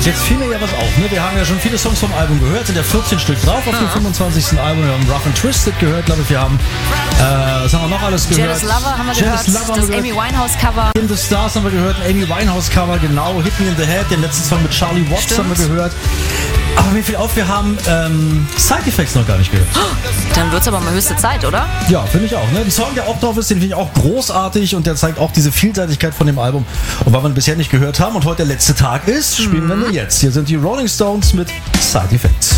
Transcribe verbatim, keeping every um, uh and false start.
Jetzt fiel mir ja was auf, ne? Wir haben ja schon viele Songs vom Album gehört, sind ja vierzehn Stück drauf auf ja. dem fünfundzwanzigsten Album. Wir haben Rough and Twisted gehört, glaube ich. Wir haben, äh, was haben wir noch alles gehört? Jealous Lover haben wir Jealous gehört, Lover das gehört. Amy Winehouse-Cover. In the Stars haben wir gehört, ein Amy Winehouse-Cover, genau. Hit Me in the Head, den letzten Song mit Charlie Watts Stimmt. haben wir gehört. Aber mir fiel auf, wir haben ähm, Side Effects noch gar nicht gehört. Dann wird's aber mal höchste Zeit, oder? Ja, finde ich auch. Ne? Ein Song, der auch drauf ist, den finde ich auch großartig und der zeigt auch diese Vielseitigkeit von dem Album. Und weil wir ihn bisher nicht gehört haben und heute der letzte Tag ist, spielen mhm. wir nur jetzt. Hier sind die Rolling Stones mit Side Effects.